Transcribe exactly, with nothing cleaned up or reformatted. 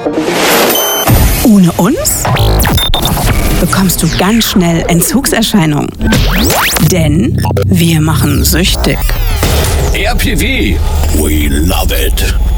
Ohne uns bekommst du ganz schnell Entzugserscheinungen. Denn wir machen süchtig. R P W, we love it.